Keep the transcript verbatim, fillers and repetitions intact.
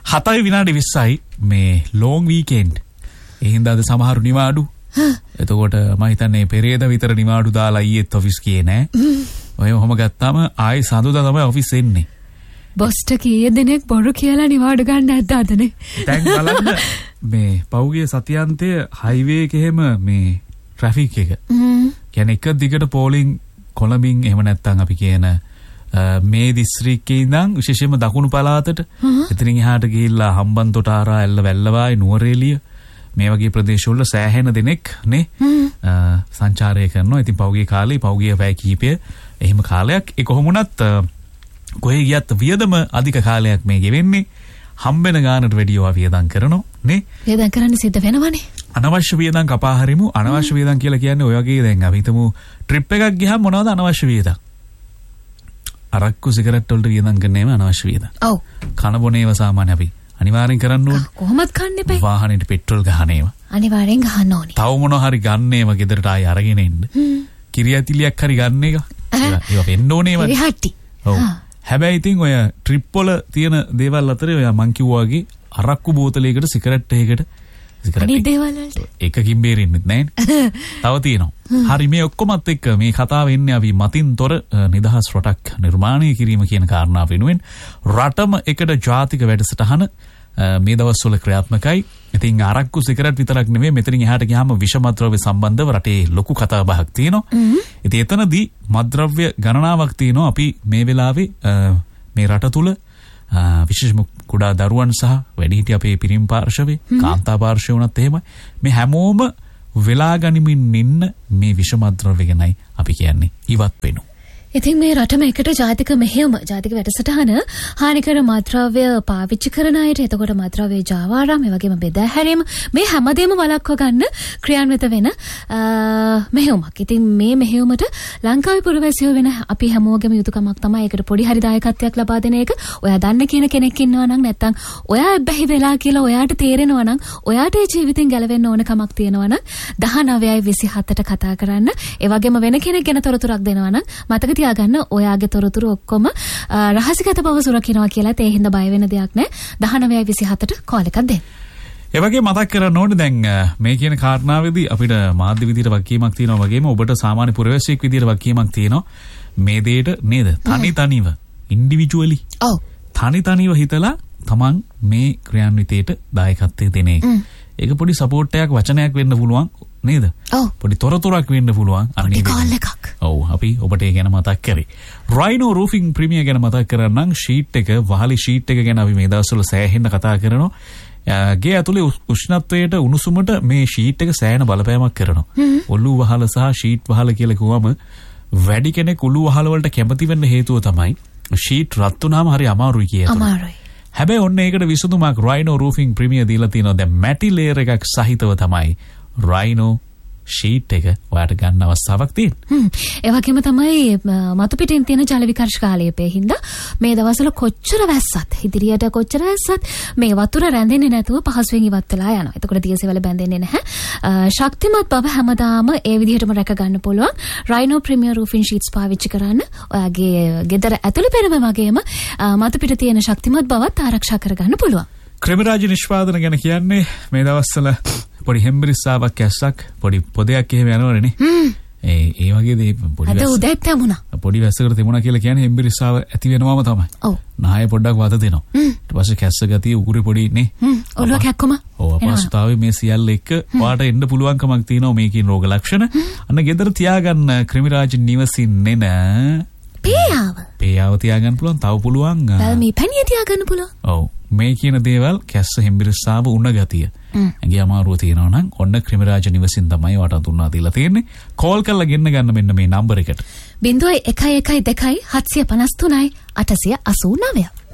හතයි විනාඩි විස්සයි මේ ලෝන් වීකෙන්ඩ්. ඒ හින්දා අද සමහරු නිවාඩු. එතකොට මම හිතන්නේ පෙරේද විතර නිවාඩු දාලා ඊයේත් ඔෆිස් ගියේ නෑ. ඔය ඔහොම ගත්තාම ආයි සඳුදා තමයි ඔෆිස් එන්නේ. බොස්ට කීයේ දෙනෙක් බොරු කියලා නිවාඩු ගන්න නැද්ද අදනේ? දැන් බලන්න මේ පෞගේ සතියන්තයේ හයිවේ එක එහෙම මේ ට්‍රැෆික් එක. කියන්නේ එක දිගට පෝලිං කොළඹින් එහෙම නැත්නම් අපි කියන මේ දිස්ත්‍රික්කයේ ඉඳන් විශේෂයෙන්ම දකුණු පළාතට එතනින් එහාට ගිහිල්ලා හම්බන්තොට ආරා ඇල්ල වැල්ලවායි නුවරඑළිය මේ වගේ ප්‍රදේශවල සෑහෙන දෙනෙක් නේ සංචාරය කරනවා. ඉතින් පෞගේ කාලේ පෞගේ වැය කීපය එහෙම කාලයක් ඒ කොහොම වුණත් කොහේ ගියත් වියදම අධික කාලයක් මේ ගෙවෙන්නේ. හම්බෙන ගානට වැඩිව වියදම් කරනවා නේ. වියදම් කරන්න සිද්ධ වෙනවනේ. අනවශ්‍ය වියදම් කපා හරිමු. අනවශ්‍ය වියදම් කියලා කියන්නේ ඔය වගේ දැන් අපි හිතමු ට්‍රිප් එකක් ගියාම මොනවද අනවශ්‍ය වියදම්? අරක්කු සිගරට් වලට වියදම් කරන්නේම අනවශ්‍ය වියදම්. ඔව්. කන බොන ඒවා සාමාන්‍ය අපි අනිවාර්යෙන් කරන්න ඕනේ. කොහොමද කන්න එපා. වාහනේට පෙට්‍රල් ගහන ඒවා. අනිවාර්යෙන් ගහන්න ඕනේ. තව මොනවා හරි ගන්න ඒවා ගෙදරට ආයි අරගෙන එන්න. කිරියතිලියක් හරි ගන්න එක. ඒවා වෙන්න ඕනේ ඒවා. ඉරිහට්ටි. ඔව්. හැබැයි ඉතින් ඔය ට්‍රිප් වල තියෙන දේවල් අතරේ ඔය මං කිව්වා වගේ අරක්කු බෝතලයකට සිගරට් එකකට අනිත් දේවල් වලට එකකින් බේරෙන්නෙත් නැහැ. තව තියෙනවා. හරි මේ ඔක්කොමත් එක්ක මේ කතාව එන්නේ අපි මතින් තොර නිදහස් රටක් නිර්මාණය කිරීම කියන කාරණාව වෙනුවෙන් රටම එකට ජාතික වැඩසටහන මේ දවස්වල ක්‍රියාත්මකයි. ඉතින් අරක්කු සිගරට් විතරක් නෙමෙයි මෙතනින් එහාට ගියාම විෂ මත්ද්‍රව්‍ය සම්බන්ධව රටේ ලොකු කතා බහක් තියෙනවා. ඉතින් එතනදී මත්ද්‍රව්‍ය ගණනාවක් තියෙනවා. අපි මේ වෙලාවේ මේ රට තුල විශේෂම කුඩා දරුවන් සහ වැඩිහිටි අපේ පිරිමි පාර්ශවයේ කාන්තා පාර්ශවය උනත් එහෙමයි. මේ හැමෝම වෙලා ගනිමින් ඉන්න මේ විෂ මත්ද්‍රව්‍ය ගැනයි අපි කියන්නේ ඉවත් වෙනු. ඉතින් මේ රටම එකට ජාතික මෙහෙයුම ජාතික වැඩසටහන හානිකර මත්ද්‍රව්‍ය පාවිච්චි කරන අයට එතකොට මත්ද්‍රව්‍ය ජාවාරම් ඒ වගේම බෙදා හැරීම මේ හැමදේම වළක්ව ගන්න ක්‍රියාන්විත වෙන මෙහෙයුමක්. ඉතින් මේ මෙහෙයුමට ලංකාවේ පුරවැසියෝ වෙන අපි හැමෝගෙම යුතුයකමක් තමයි ඒකට පොඩි හරි දායකත්වයක් ලබා දෙන එක. ඔයා දන්න කියන කෙනෙක් ඉන්නවා නම් නැත්තම් ඔයා බැහි වෙලා කියලා ඔයාට තේරෙනවා නම් ඔයාට ඒ ජීවිතෙන් ගැලවෙන්න ඕන කමක් තියෙනවා නම් දහනවයයි විසිහතට කතා කරන්න. ඒ වගේම වෙන කෙනෙක් ගැන තොරතුරක් දෙනවා නම් මතක තියාගන්න ඔයාගේ තොරතුරු ඔක්කොම රහසිගත බව සුරකින්නවා කියලා ඒ හින්දා බය වෙන දෙයක් නැහැ. දහනවයයි විසිහතට කෝල් එකක් දෙන්න. ඒ වගේ මතක් කරන්න ඕනේ දැන් මේ කියන කාරණාවේදී අපිට මාධ්‍ය විදියට වගකීමක් තියෙනවා වගේම ඔබට සාමාන්‍ය පුරවැසියෙක් විදියට වගකීමක් තියෙනවා මේ දෙයට නේද? තනි තනිව ඉන්ඩිවිජුවලි. ඔව්. තනි තනිව හිතලා තමන් මේ ක්‍රියාන්විතයට දායකත්වයේ දෙන එක. ඒක පොඩි සපෝට් එකක් වචනයක් වෙන්න පුළුවන් නේද? ඔව්. පොඩි තොරතුරක් වෙන්න පුළුවන්. අනේ කෝල් එකක්. ඔව් අපි ඔබට ඒ ගැන මතක් කරේ. රයිනෝ රූෆින් ප්‍රීමියර් ගැන මතක් කරන්නම් ෂීට් එක වහලි ෂීට් එක ගැන අපි මේ දවස්වල සෑහෙන්න කතා කරනවා. ගේ ඇතුලේ උෂ්ණත්වයට උණුසුමට මේ ෂීට් එක සෑහෙන බලපෑමක් කරනවා. ඔළුව වහල සහ ෂීට් වහල කියලා කිව්වම වැඩි කෙනෙක් ඔළුව වහල වලට කැමති වෙන්න හේතුව තමයි ෂීට් රත් වුණාම හරි අමාරුයි කියලා. අමාරුයි. හැබැයි ඔන්න ඒකට විසඳුමක් රයිනෝ රූෆින් ප්‍රීමියර් දීලා තියෙනවා. දැන් මැටි ලේයර් එකක් සහිතව තමයි රයිනෝ ෂීට් එක ඔයාට ගන්න අවස්ථාවක් තියෙනවා. හ්ම්. ඒ වගේම තමයි මතු පිටින් තියෙන ජල විකර්ෂක ආලේපයේ හින්දා මේ දවස්වල කොච්චර වැස්සත් ඉදිරියට කොච්චර වැස්සත් මේ වතුර රැඳෙන්නේ නැතුව පහසුවෙන් ඉවත් වෙලා යනවා. එතකොට දියසෙවල බැඳෙන්නේ නැහැ. ශක්තිමත් බව හැමදාම ඒ විදිහටම රැක ගන්න පුළුවන්. රයිනෝ ප්‍රීමියර් රූෆින් ෂීට්ස් පාවිච්චි කරන්න ඔයාගේ ගෙදර ඇතුළේ පෙරම වගේම මතු පිට තියෙන ශක්තිමත් බවත් ආරක්ෂා කරගන්න පුළුවන්. ක්‍රමරාජ නිෂ්පාදන ගැන කියන්නේ මේ දවස්වල පොඩි හෙම්බිරිස්සාවක් ඇස්සක් පොඩි පොදයක් එහෙම යනවනේ. ඒ ඒ වගේ දේ පොඩි අද උදේත් තිබුණා. පොඩි වැස්සකට තිබුණා කියලා කියන්නේ හෙම්බිරිස්සාව ඇති වෙනවම තමයි. ඔව්. නාය පොඩ්ඩක් වද දෙනවා. ඊට පස්සේ කැස්ස ගතිය උගුරේ පොඩි නේ. හ්ම්. ඔළුව කැක්කම. ඔව් අපහසුතාවයේ මේ සියල්ල එක්ක ඔයාට එන්න පුළුවන්කමක් තියෙනවා මේකේ රෝග ලක්ෂණ. අන්න ගෙදර තියාගන්න ක්‍රිමිරාජ් නිවසින්නේ නෑ. පේයාව. පේයාව තියාගන්න පුළුවන්. තව පුළුවන්. මේ පැණිය තියාගන්න පුළුවන්. ඔව්. මේ කියන දේවල් කැස්ස හෙම්බිරිස්සාව උණ ගතිය. ඇගේ අමාරුව තියෙනවා නම් ඔන්න ක්‍රිමිරාජ නිවසින් තමයි වට දුන්නා දීලා තියෙන්නේ. කෝල් කරලා ගෙන්න ගන්න මෙන්න මේ නම්බර් එකට. ज़ीरो एक एक दो हत्सिය පනස් තුනයි අටසිය අසූ නවය.